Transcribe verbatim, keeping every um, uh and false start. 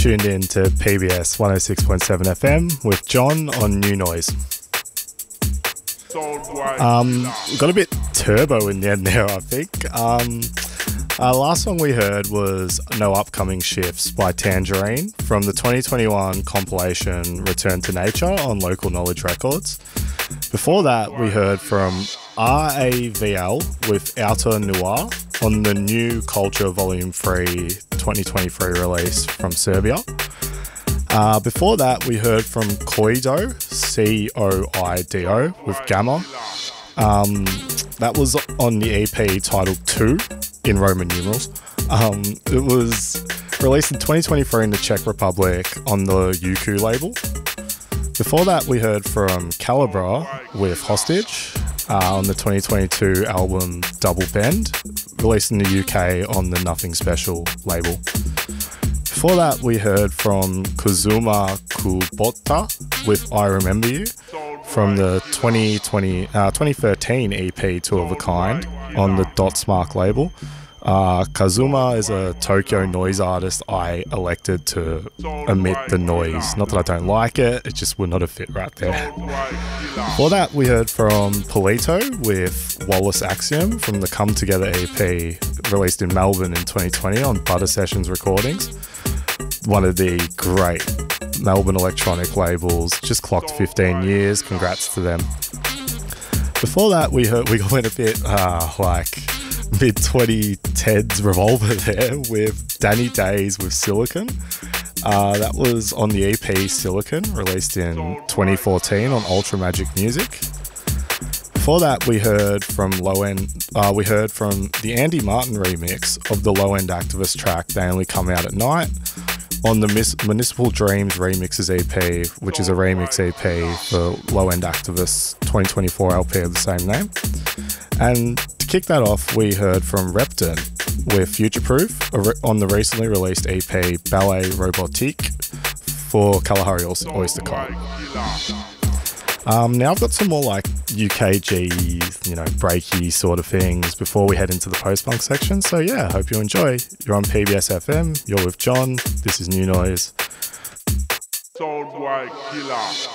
tuned in to P B S one oh six point seven F M with John on New Noise. Um, got a bit turbo in the end there, I think. Um, uh, last song we heard was No Upcoming Shifts by Tangerine from the twenty twenty-one compilation Return to Nature on Local Knowledge Records. Before that, we heard from R A V L with Outer Noir on the New Culture Volume three twenty twenty-three release from Serbia. Uh, before that, we heard from Coido, C O I D O, with Gamma. Um, that was on the E P titled two in Roman numerals. Um, it was released in twenty twenty-three in the Czech Republic on the U Q label. Before that, we heard from Calibra with Hostage uh, on the twenty twenty-two album Double Bend, released in the U K on the Nothing Special label. Before that, we heard from Kazuma Kubota with I Remember You from the twenty twenty, uh, twenty thirteen E P Two of a Kind on the Dotsmark label. Uh, Kazuma is a Tokyo noise artist I elected to omit the noise. Not that I don't like it, it just would not have fit right there. Before that, we heard from Polito with Wallace Axiom from the Come Together E P released in Melbourne in twenty twenty on Butter Sessions Recordings. One of the great Melbourne electronic labels, just clocked fifteen years, congrats to them. Before that, we heard we went a bit uh, like mid twenty tens Revolver there with Danny Days with Silicon. Uh, that was on the E P Silicon, released in twenty fourteen on Ultra Magic Music. Before that, we heard from Low End. Uh, we heard from the Andy Martin remix of the Low End Activist track "They Only Come Out at Night" on the Mis- Municipal Dreams Remixes E P, which is a remix E P for Low End Activist's twenty twenty-four L P of the same name. And to kick that off, we heard from Repton with Futureproof on the recently released E P Ballet Robotique for Kalahari Oyster Cult. Um, now I've got some more like U K G, you know, breaky sort of things before we head into the post-punk section. So yeah, hope you enjoy. You're on P B S F M, you're with John, this is New Noise.